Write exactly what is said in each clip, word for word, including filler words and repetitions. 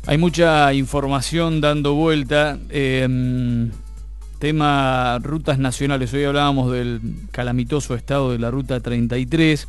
Hay mucha información dando vuelta. Eh, tema rutas nacionales. Hoy hablábamos del calamitoso estado de la ruta treinta y tres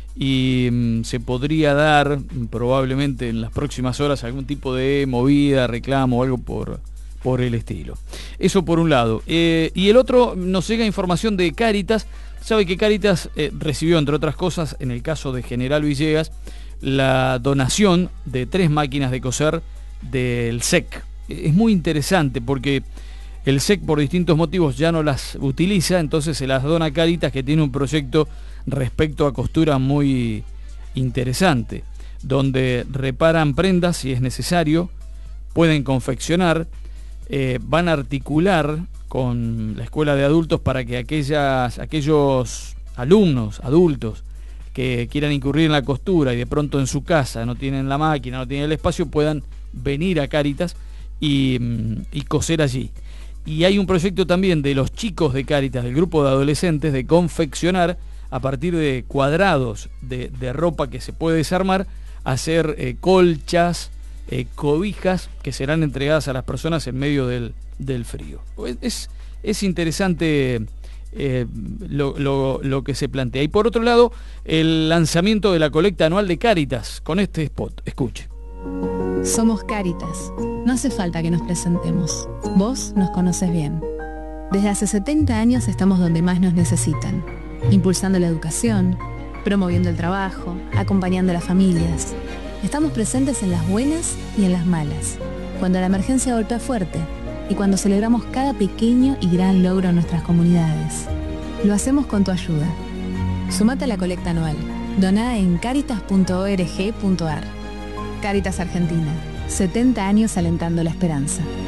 y mm, se podría dar probablemente en las próximas horas algún tipo de movida, reclamo o algo por, por el estilo. Eso por un lado. Eh, y el otro, nos llega información de Cáritas. Sabe que Cáritas eh, recibió, entre otras cosas, en el caso de General Villegas, la donación de tres máquinas de coser del S E C. Es muy interesante porque el S E C por distintos motivos ya no las utiliza, entonces se las dona a Cáritas, que tiene un proyecto respecto a costura muy interesante, donde reparan prendas si es necesario, pueden confeccionar, eh, van a articular con la escuela de adultos para que aquellas, aquellos alumnos, adultos, que quieran incurrir en la costura y de pronto en su casa no tienen la máquina, no tienen el espacio, puedan venir a Cáritas y, y coser allí. Y hay un proyecto también de los chicos de Cáritas, del grupo de adolescentes, de confeccionar a partir de cuadrados de, de ropa que se puede desarmar, hacer eh, colchas, eh, cobijas que serán entregadas a las personas en medio del, del frío. Es, es interesante eh, lo, lo, lo que se plantea. Y por otro lado, el lanzamiento de la colecta anual de Cáritas con este spot. Escuche. Somos Cáritas. No hace falta que nos presentemos. Vos nos conoces bien. Desde hace setenta años estamos donde más nos necesitan, impulsando la educación, promoviendo el trabajo, acompañando a las familias. Estamos presentes en las buenas y en las malas, cuando la emergencia golpea fuerte y cuando celebramos cada pequeño y gran logro en nuestras comunidades. Lo hacemos con tu ayuda. Sumate a la colecta anual. Doná en caritas punto org punto ar. Cáritas Argentina, setenta años alentando la esperanza.